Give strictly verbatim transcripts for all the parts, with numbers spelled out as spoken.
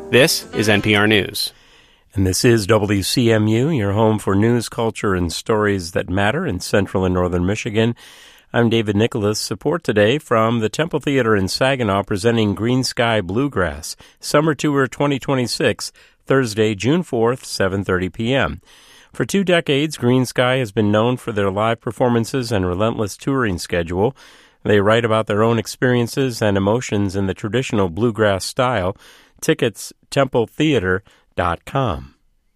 This is N P R News. And this is W C M U, your home for news, culture, and stories that matter in central and northern Michigan. I'm David Nicholas. Support today from the Temple Theater in Saginaw presenting Green Sky Bluegrass, Summer Tour twenty twenty-six, Thursday, June fourth, seven thirty p.m. For two decades, Green Sky has been known for their live performances and relentless touring schedule. They write about their own experiences and emotions in the traditional bluegrass style. Tickets, temple theater dot com.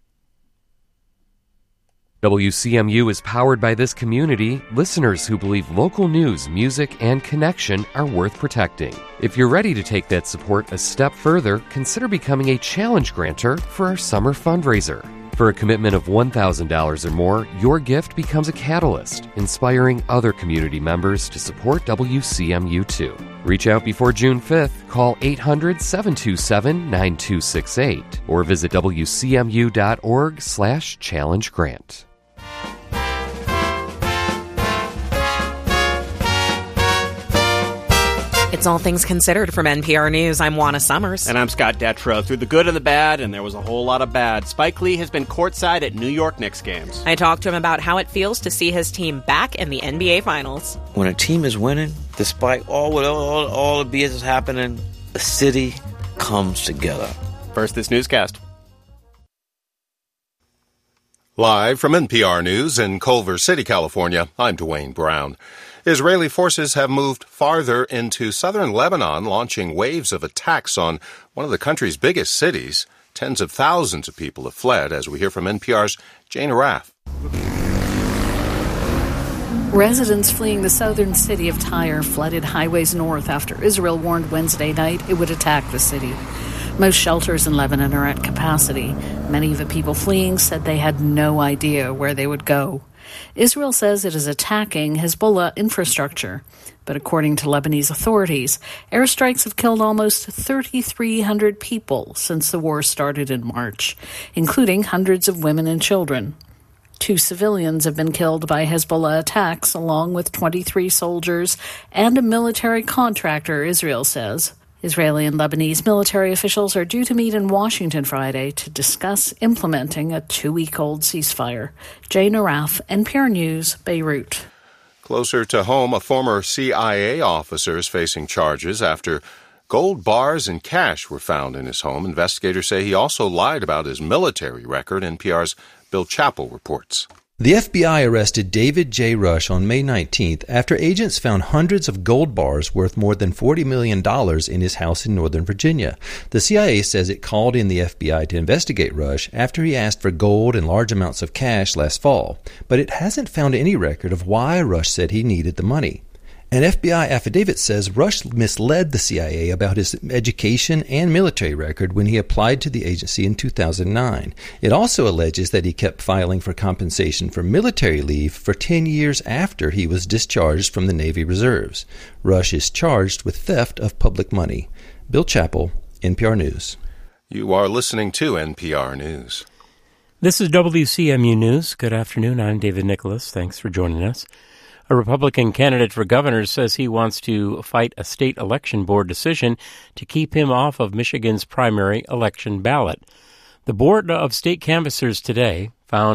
W C M U is powered by this community, listeners who believe local news, music, and connection are worth protecting. If you're ready to take that support a step further, consider becoming a challenge grantor for our summer fundraiser. For a commitment of one thousand dollars or more, your gift becomes a catalyst, inspiring other community members to support W C M U too. Reach out before June fifth, call eight hundred, seven two seven, nine two six eight, or visit W C M U dot org slash challenge grant. It's All Things Considered from N P R News. I'm Juana Summers. And I'm Scott Detrow. Through the good and the bad, and there was a whole lot of bad, Spike Lee has been courtside at New York Knicks games. I talked to him about how it feels to see his team back in the N B A Finals. When a team is winning, despite all all, all the B S is happening, the city comes together. First, this newscast. Live from N P R News in Culver City, California, I'm Dwayne Brown. Israeli forces have moved farther into southern Lebanon, launching waves of attacks on one of the country's biggest cities. Tens of thousands of people have fled, as we hear from N P R's Jane Arraf. Residents fleeing the southern city of Tyre flooded highways north after Israel warned Wednesday night it would attack the city. Most shelters in Lebanon are at capacity. Many of the people fleeing said they had no idea where they would go. Israel says it is attacking Hezbollah infrastructure. But according to Lebanese authorities, airstrikes have killed almost three thousand three hundred people since the war started in March, including hundreds of women and children. Two civilians have been killed by Hezbollah attacks, along with twenty-three soldiers and a military contractor, Israel says. Israeli and Lebanese military officials are due to meet in Washington Friday to discuss implementing a two-week-old ceasefire. Jane Arraf, N P R News, Beirut. Closer to home, a former C I A officer is facing charges after gold bars and cash were found in his home. Investigators say he also lied about his military record. N P R's Bill Chappell reports. The F B I arrested David J. Rush on May nineteenth after agents found hundreds of gold bars worth more than forty million dollars in his house in Northern Virginia. The C I A says it called in the F B I to investigate Rush after he asked for gold and large amounts of cash last fall, but it hasn't found any record of why Rush said he needed the money. An F B I affidavit says Rush misled the C I A about his education and military record when he applied to the agency in two thousand nine. It also alleges that he kept filing for compensation for military leave for ten years after he was discharged from the Navy Reserves. Rush is charged with theft of public money. Bill Chappell, N P R News. You are listening to N P R News. This is W C M U News. Good afternoon. I'm David Nicholas. Thanks for joining us. A Republican candidate for governor says he wants to fight a state election board decision to keep him off of Michigan's primary election ballot. The Board of State Canvassers today found